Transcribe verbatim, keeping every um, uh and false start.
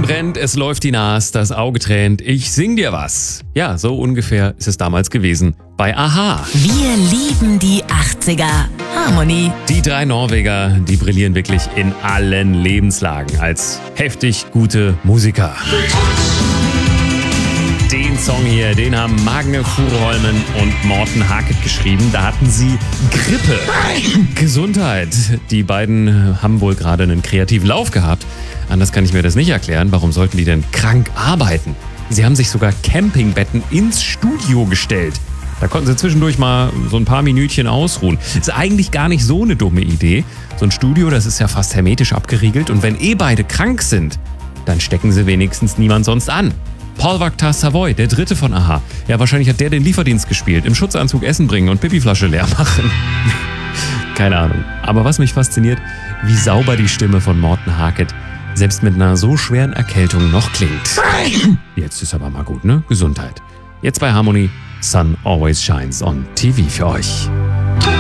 Ohren brennt, es läuft die Nase, das Auge tränt, ich sing dir was. Ja, so ungefähr ist es damals gewesen bei a-ha. Wir lieben die achtziger. Harmony. Die drei Norweger, die brillieren wirklich in allen Lebenslagen als heftig gute Musiker. Den Song hier, den haben Magne Furuholmen und Morten Harket geschrieben. Da hatten sie Grippe. Gesundheit. Die beiden haben wohl gerade einen kreativen Lauf gehabt. Anders kann ich mir das nicht erklären. Warum sollten die denn krank arbeiten? Sie haben sich sogar Campingbetten ins Studio gestellt. Da konnten sie zwischendurch mal so ein paar Minütchen ausruhen. Ist eigentlich gar nicht so eine dumme Idee. So ein Studio, das ist ja fast hermetisch abgeriegelt. Und wenn eh beide krank sind, dann stecken sie wenigstens niemand sonst an. Paul Wachter Savoy, der dritte von a-ha. Ja, wahrscheinlich hat der den Lieferdienst gespielt. Im Schutzanzug Essen bringen und Pipiflasche leer machen. Keine Ahnung. Aber was mich fasziniert, wie sauber die Stimme von Morten Harket selbst mit einer so schweren Erkältung noch klingt. Jetzt ist aber mal gut, ne? Gesundheit. Jetzt bei Harmony. Sun Always Shines on T V für euch.